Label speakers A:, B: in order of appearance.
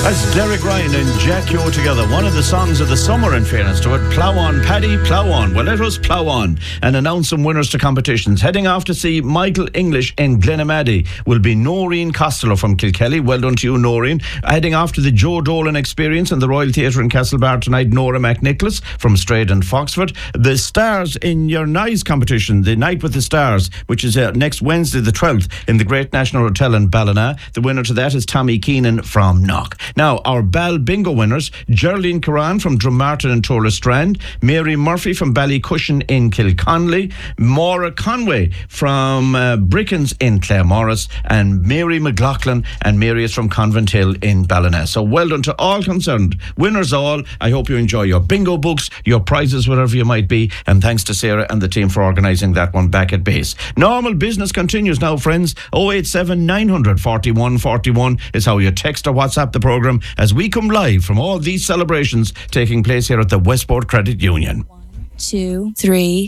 A: That's Derek Ryan and Jack Yo together. One of the songs of the summer, in fairness to it. Plough on, Paddy, plough on. Well, let us plough on and announce some winners to competitions. Heading off to see Michael English in Glenamaddy will be Noreen Costello from Kilkelly. Well done to you, Noreen. Heading off to the Joe Dolan Experience in the Royal Theatre in Castlebar tonight, Nora McNicholas from Strayed and Foxford. The stars in your NICE competition, the Night with the Stars, which is next Wednesday the 12th in the Great National Hotel in Ballina. The winner to that is Tommy Keenan from Knock. Now, our Bal Bingo winners, Geraldine Curran from Drummartin and Tourlestrand, Mary Murphy from Ballycushion in Kilconnelly, Maura Conway from Brickens in Claremorris, and Mary McLaughlin, and Mary is from Convent Hill in Ballina. So well done to all concerned. Winners all. I hope you enjoy your bingo books, your prizes, whatever you might be, and thanks to Sarah and the team for organising that one back at base. Normal business continues now, friends. 087 900 41 41 is how you text or WhatsApp the programme as we come live from all these celebrations taking place here at the Westport Credit Union.
B: 1, 2, 3